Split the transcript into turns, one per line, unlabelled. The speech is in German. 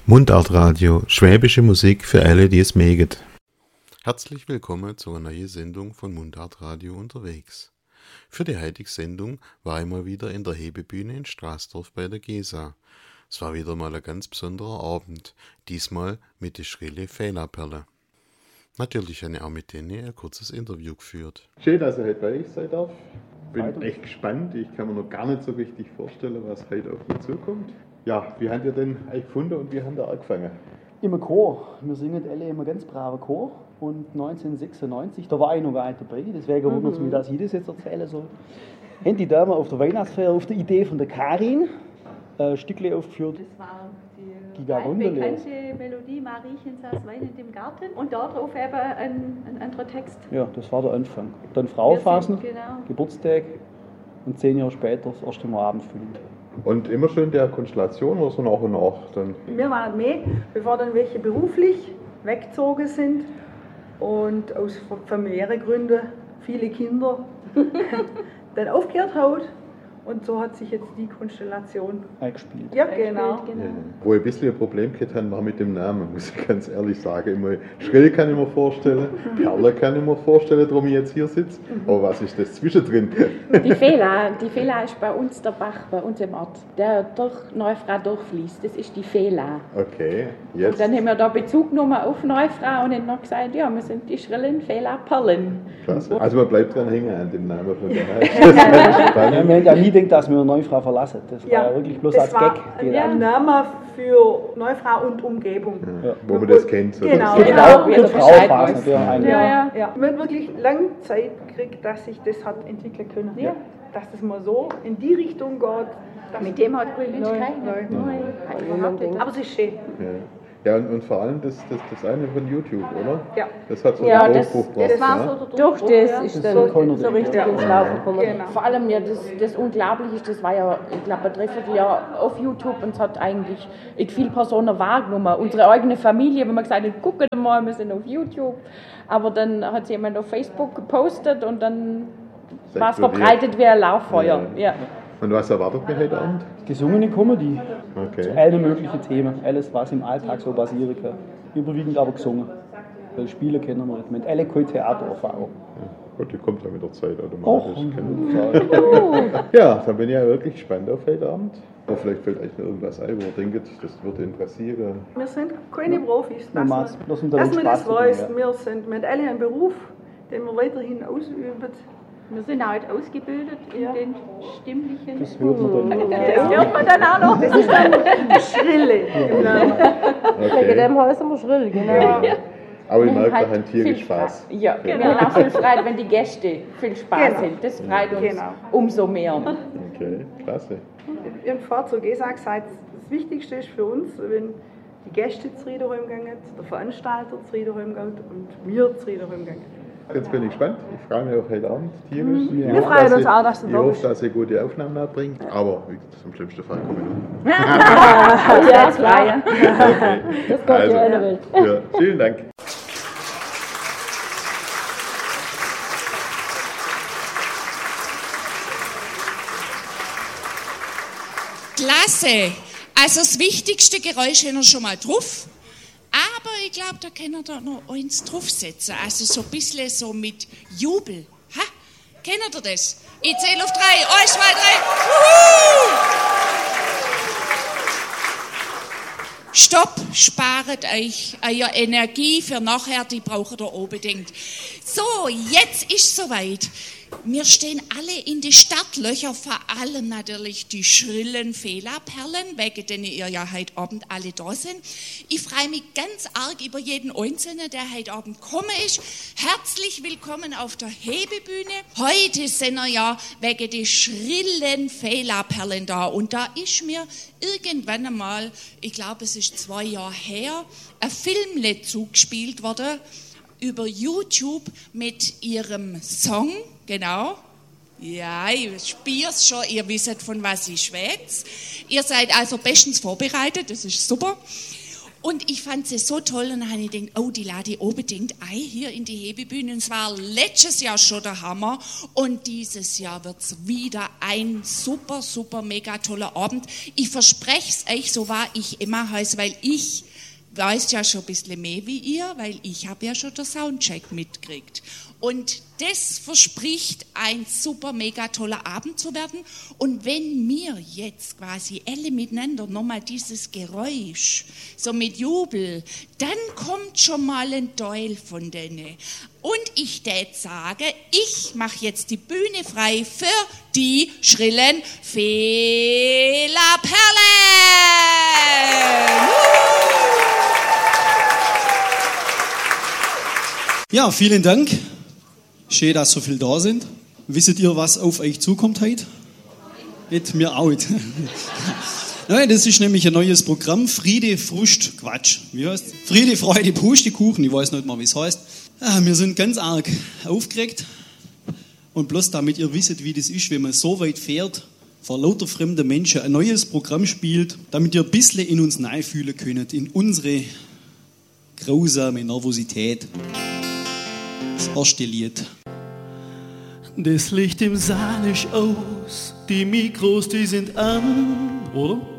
Mundartradio, schwäbische Musik für alle, die es mögen. Herzlich willkommen zu einer neuen Sendung von Mundartradio unterwegs. Für die heutige Sendung war ich mal wieder in der Hebebühne in Straßdorf bei der Gesa. Es war wieder mal ein ganz besonderer Abend, diesmal mit der Schrille Fehlerperle. Natürlich habe ich auch mit denen ein kurzes Interview geführt.
Schön, dass ich heute bei euch sein darf. Bin echt gespannt. Ich kann mir noch gar nicht so richtig vorstellen, was heute auf mich zukommt. Ja, wie habt ihr denn euch gefunden und wie habt ihr angefangen?
Im Chor. Wir singen alle immer ganz braver Chor. Und 1996, da war ich noch gar nicht dabei, deswegen wundert es mich, dass ich das jetzt erzählen soll. Haben die Damen auf der Weihnachtsfeier auf der Idee von der Karin ein Stückchen aufgeführt.
Das war die bekannte Melodie Mariechen saß weinend im Garten und darauf eben ein anderer Text.
Ja, das war der Anfang. Dann Frauenphasen,
genau.
Geburtstag und 10 Jahre später das erste Mal Abendfüllend.
Und immer schön der Konstellation oder so nach und nach? Dann?
Wir waren mehr, bevor dann welche beruflich weggezogen sind und aus familiären Gründen viele Kinder dann aufgehört haben. Und so hat sich jetzt die Konstellation
eingespielt.
Ja, genau.
Ja. Wo ich ein bisschen ein Problem gehabt habe, war mit dem Namen, muss ich ganz ehrlich sagen. Immer Schrill kann ich mir vorstellen, Perle kann ich mir vorstellen, darum ich jetzt hier sitze. Aber was ist das zwischendrin?
Die Fehla ist bei uns der Bach, bei uns im Ort, der durch Neufrau durchfließt. Das ist die Fehla.
Okay, jetzt.
Und dann haben wir da Bezug genommen auf Neufrau und haben noch gesagt, ja, wir sind die schrillen Fehla-Perlen.
Klasse. Also man bleibt dran hängen an dem Namen von der Heiß.
Wir haben ja nie gedacht, dass wir eine Neufrau verlassen. Das war ja wirklich bloß als Gag.
Ein Name für Neufrau und Umgebung.
Ja, wo man das kennt. So
Genau.
Für Frauenphasen.
Ja. Man hat wirklich lange Zeit gekriegt, dass sich das hat entwickeln können. Ja. Dass das mal so in die Richtung geht.
Mit dem hat Grünwitsch keine. Aber es ist schön.
Ja, und vor allem das eine von YouTube, oder?
Ja.
Das hat so einen Durchbruch gebracht.
Das war so der Durchbruch. Durch das ist dann so richtig ins Laufen gekommen.
Genau.
Vor allem ja das Unglaubliche ist, das war ja, ich glaube, ein Dreivierteljahr auf YouTube und es hat eigentlich viele Personen wahrgenommen. Unsere eigene Familie, wenn man gesagt hat, guckt mal, wir sind auf YouTube. Aber dann hat es jemand auf Facebook gepostet und dann war es verbreitet wie ein Lauffeuer. Ja.
Und was erwartet mich heute Abend?
Gesungene Comedy.
Okay.
Zu allen möglichen Themen. Alles, was im Alltag so passieren kann. Überwiegend aber gesungen. Weil Spiele kennen wir nicht. Mit alle keine Theatererfahrung.
Ja, gut, die kommt ja mit der Zeit automatisch. Ja, dann bin ich ja wirklich gespannt auf heute Abend. Aber vielleicht fällt euch noch irgendwas ein, wo ihr denkt, das würde interessieren.
Wir sind keine Profis, dass man
das
weiß. Ja. Wir sind mit alle einen Beruf, den wir weiterhin ausüben.
Wir sind halt ausgebildet in den stimmlichen.
Das hört man dann.
Das hört man dann auch noch. Das ist dann Schrille. Genau.
Okay.
Wegen dem Haus immer schrill, genau.
Ja. Aber ich merke, da
halt
haben Tiere Spaß.
Ja, genau. Viel Freude, wenn die Gäste viel Spaß haben. Das freut uns umso mehr.
Okay, klasse.
Im Vorher Gesa gesagt, das Wichtigste ist für uns, wenn die Gäste zu Riederholm gehen, der Veranstalter zu Riederholm geht und wir zu Riederholm gehen.
Jetzt bin ich gespannt. Ich freue mich auf heute Abend tierisch.
Wir freuen uns auch, dass du
da bist. Ich hoffe, dass ihr gute Aufnahmen abbringt. Aber zum schlimmsten Fall kommen wir noch.
Ja, klar.
Okay.
Das kommt also, ja in der Welt.
Ja, vielen Dank.
Klasse. Also das wichtigste Geräusch haben wir schon mal drauf. Aber ich glaube, da können wir da noch eins draufsetzen. Also so ein bisschen so mit Jubel. Ha? Kennt ihr das? Ich zähle auf 3. 1, 2, 3. Stopp, sparet euch eure Energie für nachher, die braucht ihr unbedingt. So, jetzt ist soweit. Wir stehen alle in die Startlöcher, vor allem natürlich die schrillen Fehlerperlen, wegen denen ihr ja heute Abend alle da sind. Ich freue mich ganz arg über jeden Einzelnen, der heute Abend gekommen ist. Herzlich willkommen auf der Hebebühne. Heute sind wir ja wegen die schrillen Fehlerperlen da. Und da ist mir irgendwann einmal, ich glaube es ist 2 Jahre her, ein Filmle zugespielt worden über YouTube mit ihrem Song. Genau. Ja, ich spür's schon, ihr wisst, von was ich schwätze. Ihr seid also bestens vorbereitet, das ist super. Und ich fand sie so toll und dann habe ich gedacht, oh, die lade ich unbedingt ein hier in die Hebebühne. Und es war letztes Jahr schon der Hammer und dieses Jahr wird es wieder ein super, super, mega toller Abend. Ich verspreche es euch, so war ich immer heiß, weil ich weiß ja schon ein bisschen mehr wie ihr, weil ich habe ja schon den Soundcheck mitgekriegt. Und das verspricht ein super, mega toller Abend zu werden. Und wenn wir jetzt quasi alle miteinander nochmal dieses Geräusch, so mit Jubel, dann kommt schon mal ein Teil von denen. Und ich tät sage, ich mache jetzt die Bühne frei für die schrillen Fehlerperlen.
Ja, vielen Dank. Schön, dass so viel da sind. Wisst ihr, was auf euch zukommt heute? Nicht mir auch. Nein, das ist nämlich ein neues Programm. Friede, Frust, Quatsch. Wie heißt es? Friede, Freude, Pustekuchen. Ich weiß nicht mal, wie es heißt. Wir sind ganz arg aufgeregt. Und bloß damit ihr wisst, wie das ist, wenn man so weit fährt, vor lauter fremden Menschen ein neues Programm spielt, damit ihr ein bisschen in uns reinfühlen könnt, in unsere grausame Nervosität. Das erste Lied. Das Licht im Saal ist aus, die Mikros, die sind an, oder?